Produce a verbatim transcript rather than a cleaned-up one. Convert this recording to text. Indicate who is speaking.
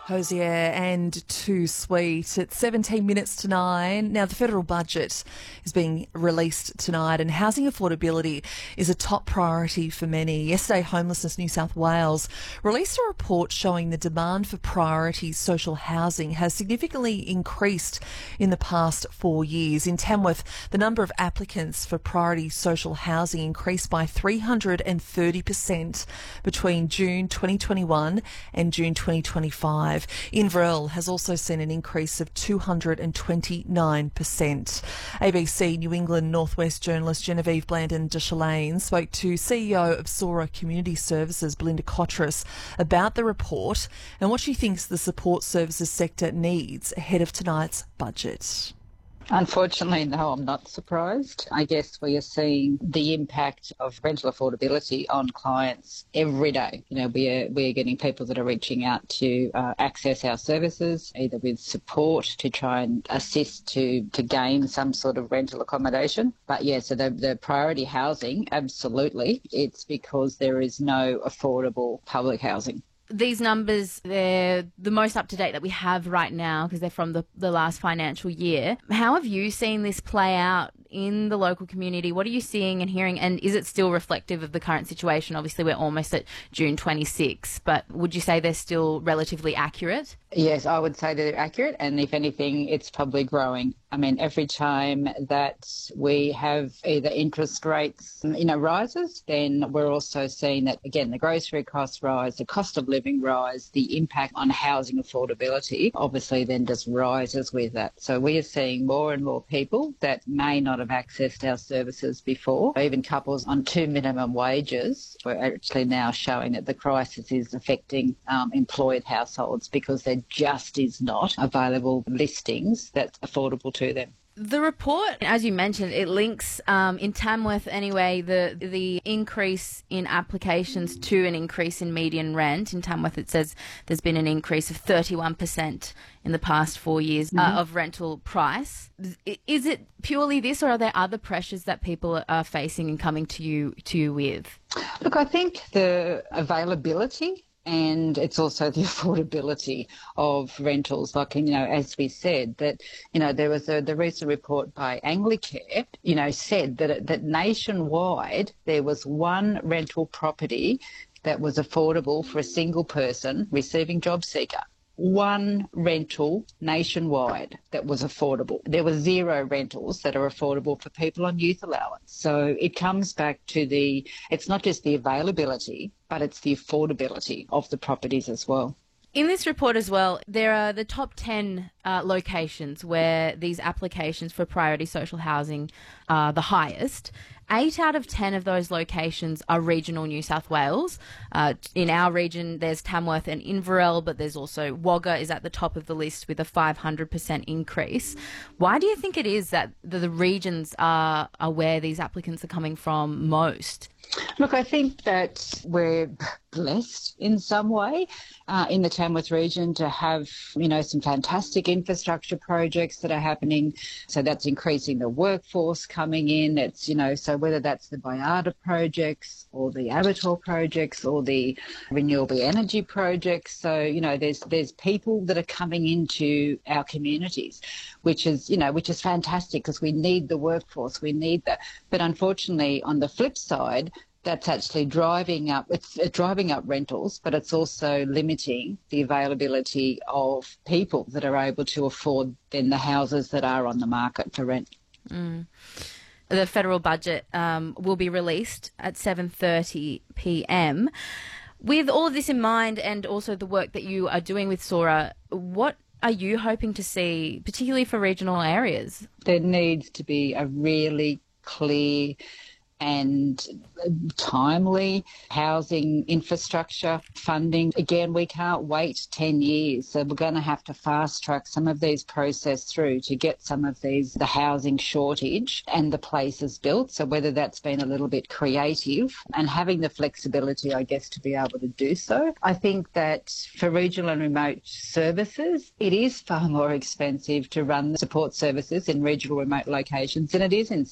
Speaker 1: Hosier and Too Sweet. It's seventeen minutes to nine. Now, the federal budget is being released tonight and housing affordability is a top priority for many. Yesterday, Homelessness New South Wales released a report showing the demand for priority social housing has significantly increased in the past four years. In Tamworth, the number of applicants for priority social housing increased by three hundred thirty percent between June twenty twenty-one and June twenty twenty-five. Inverell has also seen an increase of two hundred twenty-nine percent. A B C New England Northwest journalist Genevieve Blandon de Chalaine spoke to C E O of Sora Community Services, Belinda Kotras, about the report and what she thinks the support services sector needs ahead of tonight's budget.
Speaker 2: Unfortunately, no, I'm not surprised. I guess we are seeing the impact of rental affordability on clients every day. You know, we are, we are getting people that are reaching out to uh, access our services, either with support to try and assist to, to gain some sort of rental accommodation. But yeah, so the, the priority housing, absolutely. It's because there is no affordable public housing.
Speaker 3: These numbers, they're the most up-to-date that we have right now because they're from the, the last financial year. How have you seen this play out in the local community? What are you seeing and hearing, and is it still reflective of the current situation? Obviously, we're almost at June twenty-sixth, but would you say they're still relatively accurate?
Speaker 2: Yes, I would say they're accurate, and if anything, it's probably growing. I mean, every time that we have either interest rates, you know, rises, then we're also seeing that, again, the grocery costs rise, the cost of living rise, the impact on housing affordability obviously then just rises with that. So we are seeing more and more people that may not have accessed our services before, even couples on two minimum wages. We're actually now showing that the crisis is affecting um, employed households because there just is not available listings that's affordable to them.
Speaker 3: The report, as you mentioned, it links um, in Tamworth anyway, the the increase in applications to an increase in median rent. In Tamworth, it says there's been an increase of thirty-one percent in the past four years uh, mm-hmm. of rental price. Is it purely this, or are there other pressures that people are facing and coming to you to you with?
Speaker 2: Look, I think the availability and it's also the affordability of rentals. Like, you know, as we said, that, you know, there was a, the recent report by Anglicare, you know, said that, that nationwide there was one rental property that was affordable for a single person receiving JobSeeker. One rental nationwide that was affordable. There were zero rentals that are affordable for people on youth allowance. So it comes back to the, it's not just the availability, but it's the affordability of the properties as well.
Speaker 3: In this report as well, there are the top ten uh, locations where these applications for priority social housing are the highest. Eight out of ten of those locations are regional New South Wales. Uh, in our region, there's Tamworth and Inverell, but there's also Wagga is at the top of the list with a five hundred percent increase. Why do you think it is that the, the regions are, are where these applicants are coming from most?
Speaker 2: Look, I think that we're blessed in some way uh, in the Tamworth region to have, you know, some fantastic infrastructure projects that are happening. So that's increasing the workforce coming in. It's, you know, so whether that's the Baiada projects or the Abattoir projects or the renewable energy projects. So, you know, there's there's people that are coming into our communities, which is, you know, which is fantastic because we need the workforce. We need that. But unfortunately, on the flip side, that's actually driving up, it's driving up rentals, but it's also limiting the availability of people that are able to afford then the houses that are on the market for rent.
Speaker 3: Mm. The federal budget um, will be released at seven thirty p m. With all of this in mind and also the work that you are doing with Sora, what are you hoping to see, particularly for regional areas?
Speaker 2: There needs to be a really clear and timely housing infrastructure funding. Again, we can't wait ten years, so we're going to have to fast track some of these process through to get some of these, the housing shortage and the places built. So whether that's been a little bit creative and having the flexibility, I guess, to be able to do so. I think that for regional and remote services, it is far more expensive to run the support services in regional remote locations than it is in